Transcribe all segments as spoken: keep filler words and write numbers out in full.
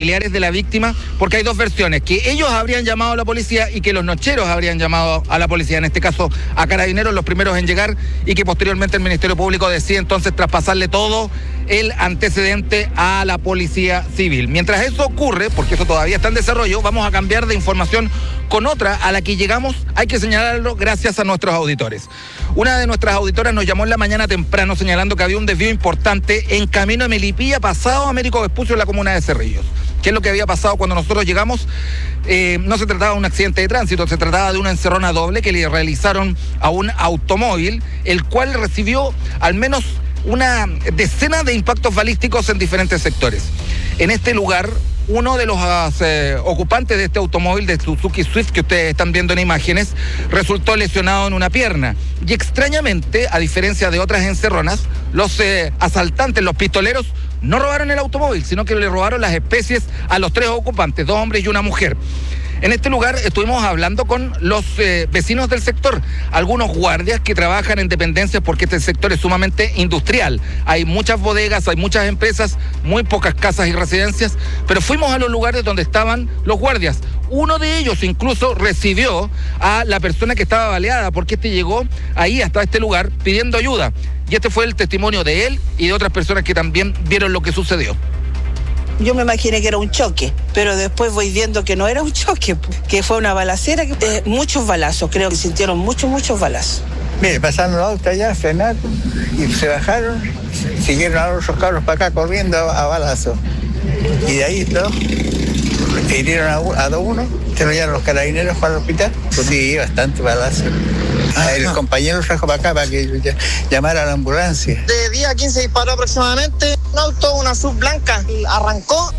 familiares de la víctima, porque hay dos versiones, que ellos habrían llamado a la policía y que los nocheros habrían llamado a la policía, en este caso a Carabineros, los primeros en llegar, y que posteriormente el Ministerio Público decide entonces traspasarle todo el antecedente a la Policía Civil. Mientras eso ocurre, porque eso todavía está en desarrollo, vamos a cambiar de información con otra a la que llegamos, hay que señalarlo, gracias a nuestros auditores. Una de nuestras auditoras nos llamó en la mañana temprano señalando que había un desvío importante en camino a Melipilla, pasado a Américo Vespucio, en la comuna de Cerrillos. ¿Qué es lo que había pasado cuando nosotros llegamos? Eh, no se trataba de un accidente de tránsito, se trataba de una encerrona doble que le realizaron a un automóvil, el cual recibió al menos una decena de impactos balísticos en diferentes sectores. En este lugar, uno de los eh, ocupantes de este automóvil de Suzuki Swift que ustedes están viendo en imágenes resultó lesionado en una pierna. Y extrañamente, a diferencia de otras encerronas, los eh, asaltantes, los pistoleros, no robaron el automóvil, sino que le robaron las especies a los tres ocupantes, dos hombres y una mujer. En este lugar estuvimos hablando con los eh, vecinos del sector, algunos guardias que trabajan en dependencias porque este sector es sumamente industrial. Hay muchas bodegas, hay muchas empresas, muy pocas casas y residencias, pero fuimos a los lugares donde estaban los guardias. Uno de ellos incluso recibió a la persona que estaba baleada porque este llegó ahí hasta este lugar pidiendo ayuda. Y este fue el testimonio de él y de otras personas que también vieron lo que sucedió. Yo me imaginé que era un choque, pero después voy viendo que no era un choque, que fue una balacera, eh, muchos balazos, creo que sintieron muchos, muchos balazos. Mire, pasaron los autos allá, frenaron y se bajaron, siguieron a los carros para acá corriendo a, a balazos. Y de ahí todo, hirieron a, a dos uno, se lo llevaron los carabineros para el hospital. Sí, bastante balazos. Ah, el compañero trajo para acá para que llamara a la ambulancia. De diez a quince disparó aproximadamente. Un auto, una sub blanca, arrancó.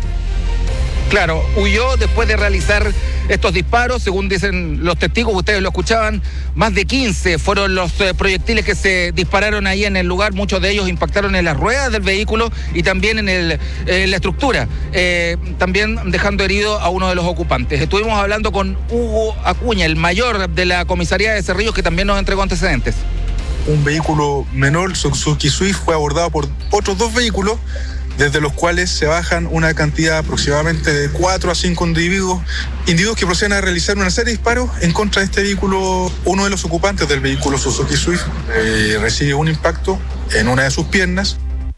Claro, huyó después de realizar estos disparos, según dicen los testigos, ustedes lo escuchaban, más de quince fueron los eh, proyectiles que se dispararon ahí en el lugar, muchos de ellos impactaron en las ruedas del vehículo y también en, el, en la estructura, eh, también dejando herido a uno de los ocupantes. Estuvimos hablando con Hugo Acuña, el mayor de la comisaría de Cerrillos, que también nos entregó antecedentes. Un vehículo menor, Suzuki Swift, fue abordado por otros dos vehículos, desde los cuales se bajan una cantidad aproximadamente de cuatro a cinco individuos, individuos que proceden a realizar una serie de disparos en contra de este vehículo. Uno de los ocupantes del vehículo Suzuki Swift eh, recibe un impacto en una de sus piernas.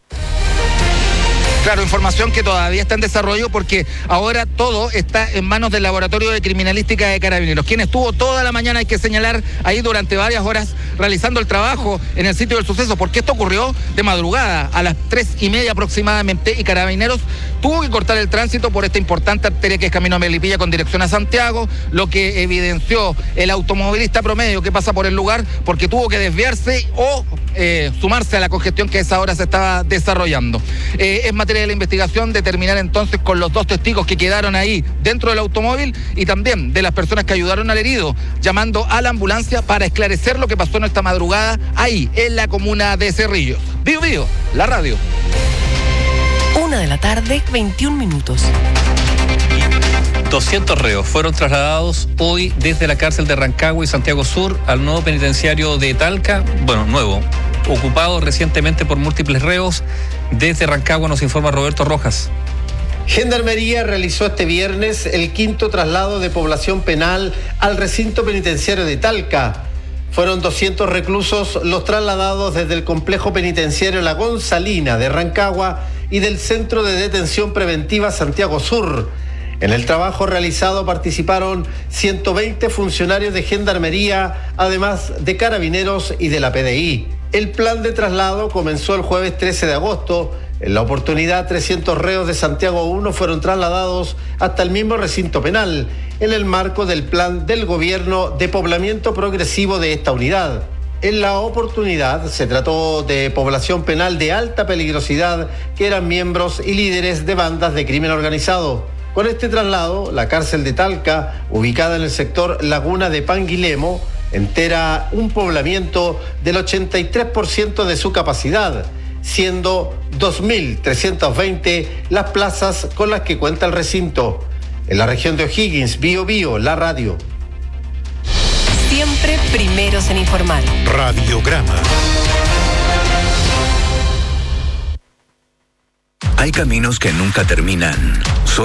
Claro, información que todavía está en desarrollo porque ahora todo está en manos del Laboratorio de Criminalística de Carabineros, quien estuvo toda la mañana, hay que señalar, ahí durante varias horas realizando el trabajo en el sitio del suceso, porque esto ocurrió de madrugada a las tres y media aproximadamente y Carabineros tuvo que cortar el tránsito por esta importante arteria que es camino a Melipilla con dirección a Santiago, lo que evidenció el automovilista promedio que pasa por el lugar porque tuvo que desviarse o eh, sumarse a la congestión que a esa hora se estaba desarrollando. Eh, es materia de la investigación determinar entonces con los dos testigos que quedaron ahí dentro del automóvil y también de las personas que ayudaron al herido, llamando a la ambulancia para esclarecer lo que pasó en esta madrugada ahí en la comuna de Cerrillos. Vivo, vivo, la radio. Una de la tarde, veintiún minutos. doscientos reos fueron trasladados hoy desde la cárcel de Rancagua y Santiago Sur al nuevo penitenciario de Talca, bueno, nuevo, ocupado recientemente por múltiples reos. Desde Rancagua nos informa Roberto Rojas. Gendarmería realizó este viernes el quinto traslado de población penal al recinto penitenciario de Talca. Fueron doscientos reclusos los trasladados desde el complejo penitenciario La Gonzalina de Rancagua y del Centro de Detención Preventiva Santiago Sur. En el trabajo realizado participaron ciento veinte funcionarios de Gendarmería, además de Carabineros y de la P D I. El plan de traslado comenzó el jueves trece de agosto. En la oportunidad, trescientos reos de Santiago uno fueron trasladados hasta el mismo recinto penal, en el marco del plan del gobierno de poblamiento progresivo de esta unidad. En la oportunidad se trató de población penal de alta peligrosidad que eran miembros y líderes de bandas de crimen organizado. Con este traslado, la cárcel de Talca, ubicada en el sector Laguna de Panguilemo, entera un poblamiento del ochenta y tres por ciento de su capacidad, siendo dos mil trescientas veinte las plazas con las que cuenta el recinto. En la región de O'Higgins, Bío Bío, la radio. Siempre primeros en informar. Radiograma. Hay caminos que nunca terminan